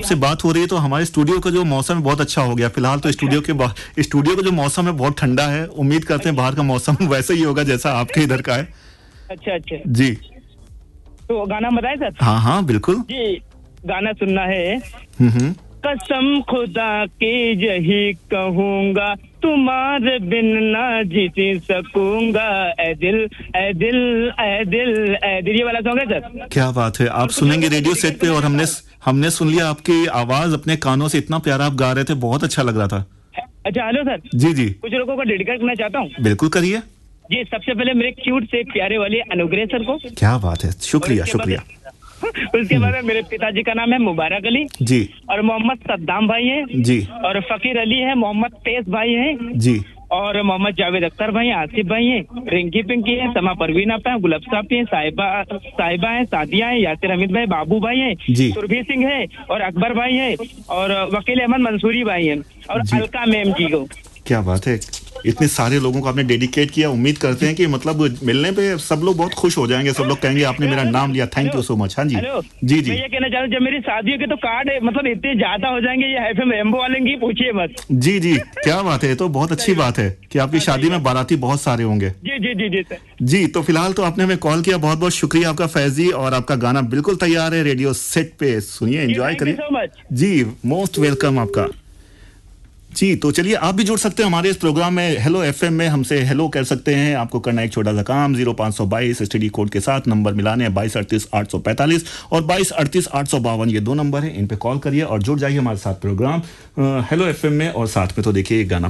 आपसे बात हो रही है तो हमारे स्टूडियो का जो मौसम है बहुत अच्छा हो गया। फिलहाल तो स्टूडियो का जो मौसम है बहुत ठंडा है। उम्मीद करते हैं बाहर का मौसम वैसे ही होगा जैसा आपके इधर का है। अच्छा अच्छा जी, तो गाना बताए सर? हाँ हाँ बिल्कुल जी, गाना सुनना है। हम्म। कसम खुदा की यही कहूंगा, तुम्हारे बिन ना जी सकूंगा, ए दिल ए दिल ए दिल ए दिल, ये वाला सॉन्ग है सर। क्या बात है, आप सुनेंगे रेडियो सेट पे। और हमने सुन लिया आपकी आवाज अपने कानों से, इतना प्यारा आप गा रहे थे, बहुत अच्छा लग रहा था। अच्छा हेलो सर। जी जी कुछ लोगों को डेडिकेट करना चाहता हूँ। बिल्कुल करिए। जी, सबसे पहले मेरे क्यूट से प्यारे वाले अनुग्रह सर को। क्या बात है, शुक्रिया शुक्रिया। उसके बाद मेरे पिताजी का नाम है मुबारक अली जी और मोहम्मद सद्दाम भाई हैं जी और फकीर अली है, मोहम्मद तेज भाई हैं जी और मोहम्मद जावेद अख्तर भाई हैं, आसिफ भाई हैं, रिंकी पिंकी है, समा परवीन आपा है, गुलाब साहब हैं, साहिबा है, सादिया है, यासिर हमीद भाई, बाबू भाई हैं, जी। सुरभि सिंह है और अकबर भाई हैं और वकील अहमद मंसूरी भाई हैं और जी। अलका मैम जी को। क्या बात है, इतने सारे लोगों को आपने डेडिकेट किया। उम्मीद करते हैं कि मतलब मिलने पे सब लोग बहुत खुश हो जाएंगे, सब लोग कहेंगे आपने मेरा नाम लिया, थैंक यू सो मच। हाँ जी हेलो जी जी मैं ये कहना चाहता हूँ, जब मेरी शादियों के तो कार्ड मतलब इतने ज्यादा हो जाएंगे, ये एफएम रेम्बो वाले की पूछिए मत। जी जी। क्या बात है, ये तो बहुत अच्छी बात है कि आपकी शादी में बाराती बहुत सारे होंगे। जी जी जी जी सर। जी, तो फिलहाल तो आपने हमें कॉल किया, बहुत बहुत शुक्रिया आपका फैजी। और आपका गाना बिल्कुल तैयार है रेडियो सेट पे, सुनिए एंजॉय करिए। सो मच जी, मोस्ट वेलकम आपका। जी, तो चलिए आप भी जुड़ सकते हैं हमारे इस प्रोग्राम में। हेलो एफएम में हमसे हेलो कर सकते हैं। आपको करना एक छोटा सा काम, 0522 एसटीडी कोड के साथ नंबर मिलाने हैं 2238 और 2238 ये दो नंबर है, इन पे कॉल करिए और जुड़ जाइए हमारे साथ प्रोग्राम हेलो एफएम में। और साथ में तो देखिए गाना